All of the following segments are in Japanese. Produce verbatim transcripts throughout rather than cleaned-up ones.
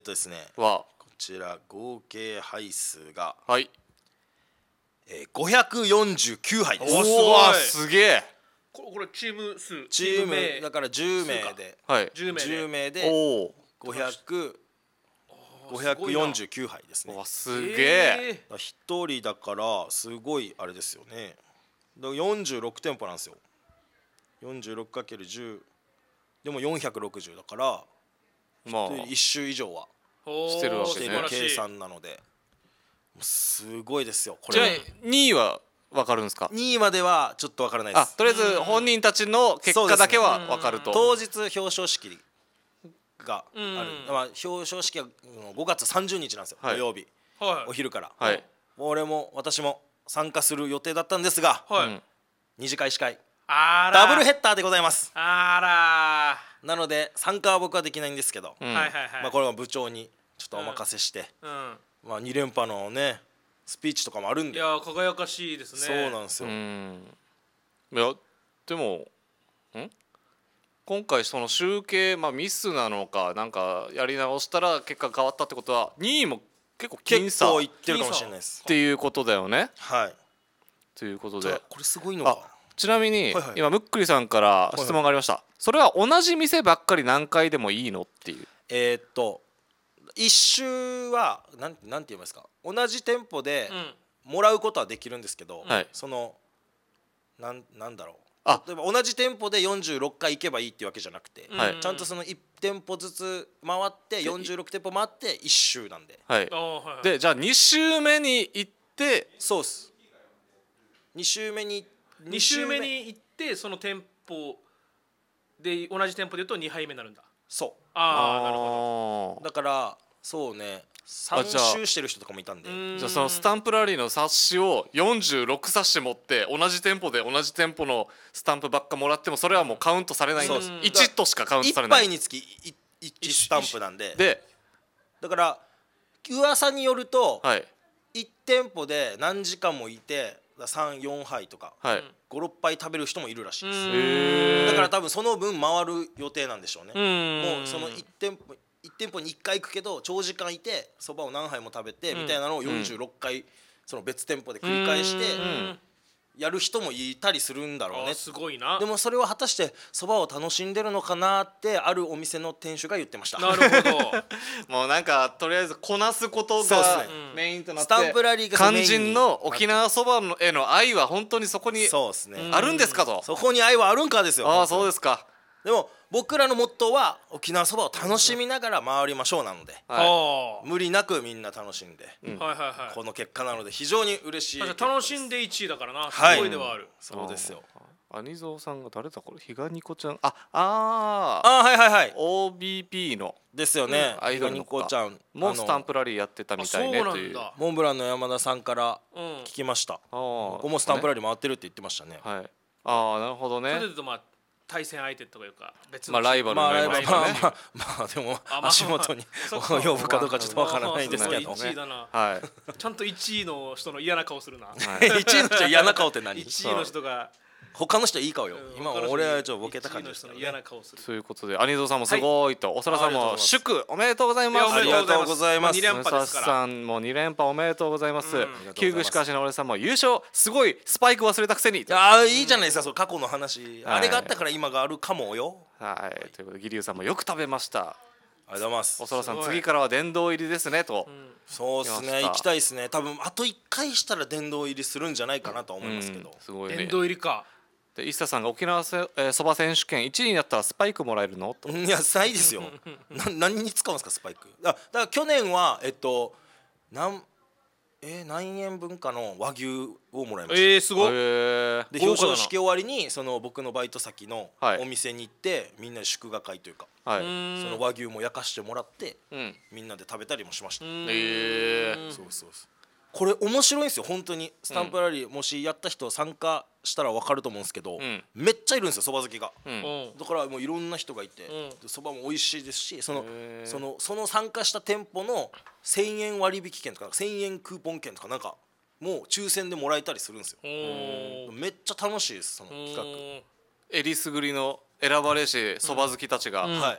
えっとですね、 はこちら合計杯数が、 はいえー、ごひゃくよんじゅうきゅうはいです。 おおすげえ。 ここれチーム数チームだからじゅうめいで、 はいじゅうめいでじゅうめいでおおごひゃく、ごひゃくよんじゅうきゅうはいですね。 わすげえ。 ひとりだからすごいあれですよね。だからよんじゅうろく店舗なんですよ。よんじゅうろくかけるじゅう でもよんひゃくろくじゅうだからまあいっ周以上はしてるわけねしてる計算なので、すごいですよこじゃあれ。 にいは分かるんですか。 にいまではちょっとわからないであす。 とりあえず本人たちの結果だけは分かると。 当日表彰式がある、 うんまあ、表彰式はごがつさんじゅうにちなんですよ、 はい土曜日はいお昼から、 はい俺も私も参加する予定だったんですが、 はい、 うん二次会司会あらダブルヘッダーでございます。 あなので参加は僕はできないんですけど、 うんらはいはいはい、 まあ、これは部長にちょっとお任せして、 うんまあ、に連覇のねスピーチとかもあるんいで、 や輝かしいですね。 そうなんですうよ、 んいやでもん今回その集計、まあ、ミスなのかなんかやり直したら結果変わったってことはにいも結構僅結差っ構いってるかもしれないです。 ていうことだよね。 はいということでじゃあこれすごいのがあちなみに、 はいはい今むっくりさんから質問がありました、それは同じ店ばっかり何回でもいいのっていう。 えーっと一周はなんなんて言いますか、同じ店舗でうんもらうことはできるんですけど、 はいそのなんなんだろうあ例えば同じ店舗でよんじゅうろっかい行けばいいっていうわけじゃなくて、 はいちゃんとそのいち店舗ずつ回ってよんじゅうろく店舗回っていっ周なんで、 はいあはいはいでじゃあに週目に行ってそうっす。に周目にに週目に行ってその店舗で同じ店舗で言うとにはいめになるんだ。 そああなるほうだからそうねさんあじゃあ周してる人とかもいたんで、 ど。うんじゃあそのスタンプラリーの冊子をよんじゅうろく冊子持って同じ店舗で同じ店舗のスタンプばっかもらってもそれはもうカウントされないんです。 そういちとしかカウントいっされない杯につきいいちスタンプなんで、 で、 だから噂によると、 はいいち店舗で何時間もいてさん、よんはいとかはいご、ろっぱい食べる人もいるらしいです。 うんへーだから多分その分回る予定なんでしょうね。 うんもうそのいち店舗いち店舗にいっかい行くけど長時間いてそばを何杯も食べてみたいなのをよんじゅうろっかいその別店舗で繰り返してうんやる人もいたりするんだろうね。 あすごいな。 でもそれは果たしてそばを楽しんでるのかなってあるお店の店主が言ってました。 なるほど。 もうなんかとりあえずこなすことがそうっすねメインとなってスタンプラリーが肝心の沖縄そばへの愛は本当にそこにそうですね。 あるんですかと。 そこに愛はあるんかですよ。 ああそうですすか。 でも僕らのモットーは沖縄そばを楽しみながら回りましょうなので、 はいは無理なくみんな楽しんで、 うんあはいはいはい。 この結果なので非常に嬉しい結確か果です。 に楽しんでいちいだからな。すはいごいではある。 そうですよ。 アニゾーさんが誰だこれひがにこちゃんああーあはいはいはいオービーピー のですよね。 アイドルのニコちゃんもうスタンプララリーやってたみあそうたいねという。 なんだ。 モンブランの山田さんからうん。 聞きました。 あここもスタンプララリー回ってるって言ってましたね。 はいああなるほどそれでね。 言うとまあ対戦相手というか別のまあライバルまあライバルまあになりますよねまあまあでもあまあ足元にそうか呼ぶかどうかちょっとわからないんですけどあすごいいちいだな。 はいちゃんといちいの人の嫌な顔するな。 はいいちいの人嫌な顔って何いちいの人が他の人いい顔よ。 うん今他の人俺はちょっとボケた感じですいちいのからね。 人の嫌な顔する。 ということでアニゾーさんもすごいとおそらさんもあありがとうございます祝おめでとうございます。 いやおめでとうございますありがとうございますまあ二連覇ですから。 さんもに連覇おめでとうございますうん旧具しかしの俺さんも優勝すごいスパイク忘れたくせにああいいじゃないですかその過去の話。 はいあれがあったから今があるかもよ。 はいということで義龍さんもよく食べました。 ありがとうございますお。そらさんすごい次からは殿堂入りですねと。 そうですね来ました行きたいですね。多分あといっかいしたら殿堂入りするんじゃないかなとは思いますけどうん。すごいね殿。堂入りか。 でイッサさんが沖縄そば、えー、そば選手権いちいになったらスパイクもらえるのと。 いやないですよ。な何に使うんですかスパイク。だだから去年はえっとなんえー何円分かの和牛をもらいました。 えーすごっ。 へーで豪華だな表彰式終わりにその僕のバイト先のはいお店に行ってみんなで祝賀会というかはい。 うーんその和牛も焼かしてもらってうん。 みんなで食べたりもしました。 うんえーそうそうそうこれ面白いんですよ本当に。スタンプラリーもしやった人参加したら分かると思うんですけど、 んめっちゃいるんですよそば好きが。 うんうんだからもういろんな人がいてうんそば、も美味しいですしそのへーそのその参加した店舗のせんえん割引券とかせんえんクーポン券とかなんかもう抽選でもらえたりするんですよ。 おーめっちゃ楽しいですその企画。 うんえりすぐりの選ばれしそば好きたちが、 うんはい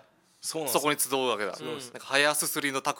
そうなんですよそこに集うわけだ、 そうですなんか早すすりの匠